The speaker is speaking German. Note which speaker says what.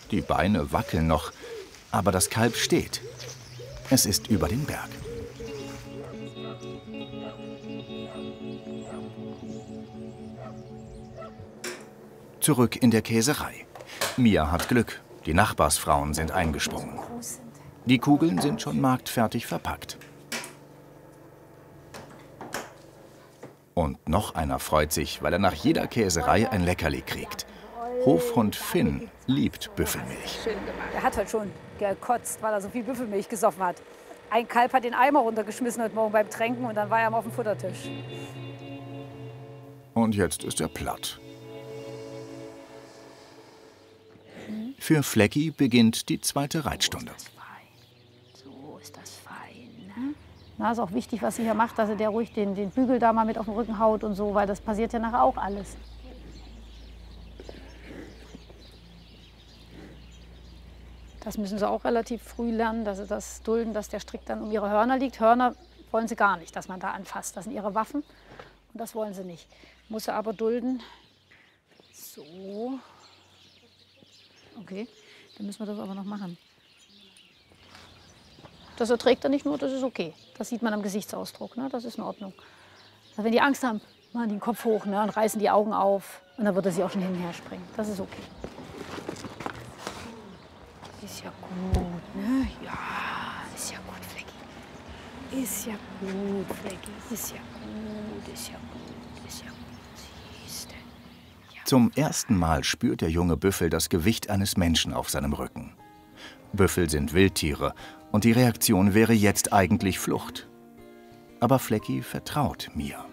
Speaker 1: Die Beine wackeln noch, aber das Kalb steht. Es ist über den Berg. Zurück in der Käserei. Mia hat Glück. Die Nachbarsfrauen sind eingesprungen. Die Kugeln sind schon marktfertig verpackt. Und noch einer freut sich, weil er nach jeder Käserei ein Leckerli kriegt. Hofhund Finn liebt Büffelmilch.
Speaker 2: Er hat heute schon gekotzt, weil er so viel Büffelmilch gesoffen hat. Ein Kalb hat den Eimer runtergeschmissen heute Morgen beim Tränken und dann war er auf dem Futtertisch.
Speaker 1: Und jetzt ist er platt. Für Flecki beginnt die zweite Reitstunde.
Speaker 2: So ist das fein. Ne? Na, ist auch wichtig, was sie hier macht, dass sie der ruhig den Bügel da mal mit auf den Rücken haut und so, weil das passiert ja nachher auch alles. Das müssen sie auch relativ früh lernen, dass sie das dulden, dass der Strick dann um ihre Hörner liegt. Hörner wollen sie gar nicht, dass man da anfasst. Das sind ihre Waffen und das wollen sie nicht. Muss sie aber dulden. So. Okay, dann müssen wir das aber noch machen. Das erträgt er nicht nur, das ist okay. Das sieht man am Gesichtsausdruck, ne? Das ist in Ordnung. Also wenn die Angst haben, machen die den Kopf hoch, ne? Und reißen die Augen auf. Und dann wird er sie auch schon hin und her springen. Das ist okay. Ist ja gut, ne? Ja, ist ja gut, Flecki. Ist ja gut, Flecki. Ist ja gut, ist ja gut, ist ja gut. Siehste. Ja.
Speaker 1: Zum ersten Mal spürt der junge Büffel das Gewicht eines Menschen auf seinem Rücken. Büffel sind Wildtiere und die Reaktion wäre jetzt eigentlich Flucht. Aber Flecki vertraut Mia.